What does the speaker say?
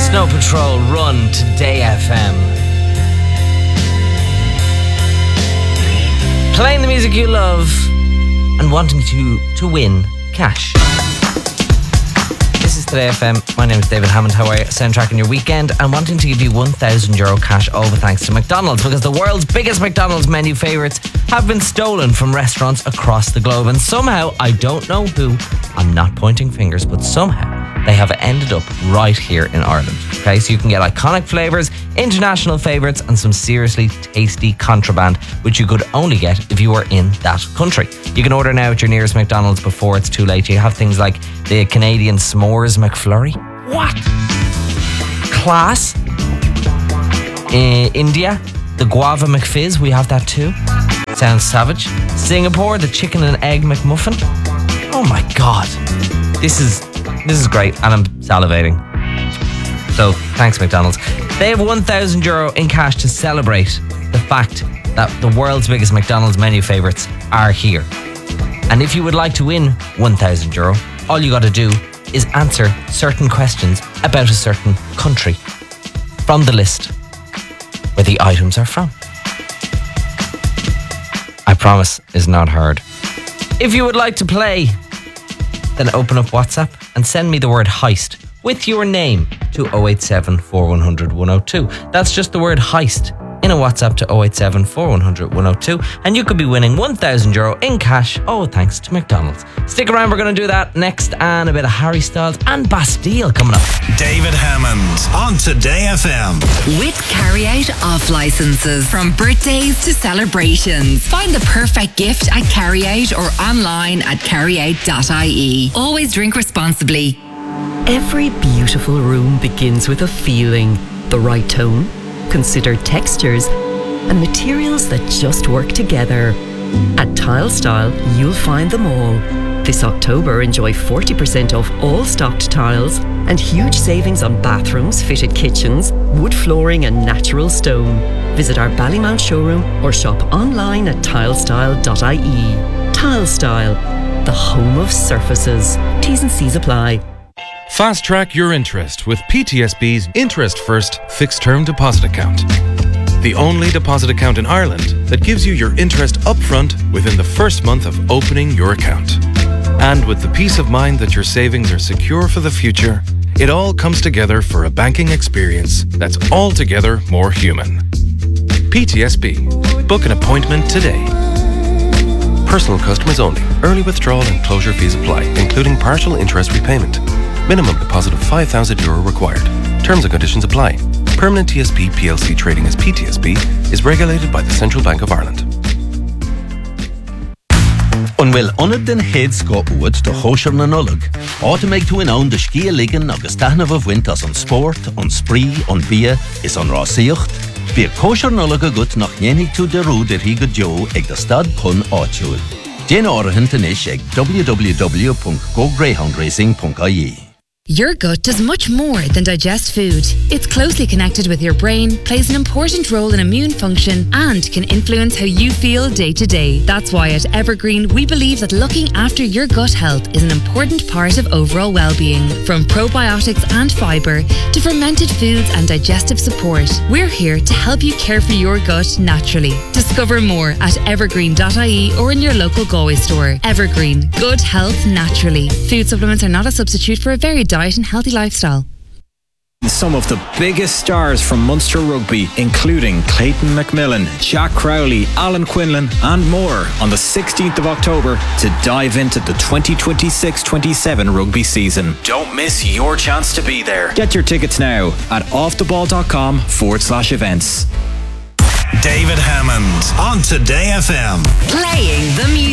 Snow Patrol, Run, Today FM. Playing the music you love and wanting to win cash. This is Today FM. My name is David Hammond. How are you? Soundtracking your weekend and wanting to give you €1,000 cash over thanks to McDonald's, because the world's biggest McDonald's menu favourites have been stolen from restaurants across the globe, and somehow, I don't know who, I'm not pointing fingers, but somehow they have ended up right here in Ireland. Okay, so you can get iconic flavours, international favourites, and some seriously tasty contraband, which you could only get if you were in that country. You can order now at your nearest McDonald's before it's too late. You have things like the Canadian S'mores McFlurry. What? Class. India, the Guava McFizz, we have that too. Sounds savage. Singapore, the Chicken and Egg McMuffin. Oh my God. This is great, and I'm salivating. So, thanks McDonald's. They have €1,000 in cash to celebrate the fact that the world's biggest McDonald's menu favourites are here. And if you would like to win €1,000, all you got to do is answer certain questions about a certain country from the list where the items are from. I promise it's not hard. If you would like to play, then open up WhatsApp and send me the word heist with your name to 087 4100 102. That's just the word heist in a WhatsApp to 087 4100 102, and you could be winning €1,000 in cash. Oh, thanks to McDonald's. Stick around, we're going to do that next, and a bit of Harry Styles and Bastille coming up. David Hammond on Today FM. With carry-out off licenses, from birthdays to celebrations. Find the perfect gift at carry-out or online at carryout.ie. Always drink responsibly. Every beautiful room begins with a feeling, the right tone, considered textures, and materials that just work together. At Tile Style, you'll find them all. This October, enjoy 40% off all stocked tiles and huge savings on bathrooms, fitted kitchens, wood flooring and natural stone. Visit our Ballymount showroom or shop online at tilestyle.ie. Tile Style, the home of surfaces. T's and C's apply. Fast track your interest with PTSB's Interest First Fixed Term Deposit Account. The only deposit account in Ireland that gives you your interest upfront within the first month of opening your account. And with the peace of mind that your savings are secure for the future, it all comes together for a banking experience that's altogether more human. PTSB. Book an appointment today. Personal customers only. Early withdrawal and closure fees apply, including partial interest repayment. Minimum deposit of €5,000 required. Terms and conditions apply. Permanent TSB PLC trading as PTSB is regulated by the Central Bank of Ireland. Unwil onad den heads go uad to Chóisir na Nullag. Áta méid tú in own de skia ligan agus tahnaf of wint as on sport, on spree, on bia, is on rásaíocht. Bhí Chóisir Nullag a gut nach nhénig tú de rúd hí go jo ag de stad pun áitiúil. Déan árahan tanis ag www.gogreyhoundracing.ie. Your gut does much more than digest food. It's closely connected with your brain, plays an important role in immune function, and can influence how you feel day to day. That's why at Evergreen, we believe that looking after your gut health is an important part of overall well-being. From probiotics and fibre to fermented foods and digestive support, we're here to help you care for your gut naturally. Discover more at evergreen.ie or in your local Galway store. Evergreen, good health naturally. Food supplements are not a substitute for a varied diet and healthy lifestyle. Some of the biggest stars from Munster Rugby, including Clayton McMillan, Jack Crowley, Alan Quinlan and more on the 16th of October to dive into the 2026-27 rugby season. Don't miss your chance to be there. Get your tickets now at offtheball.com/events. David Hammond on Today FM. Playing the music.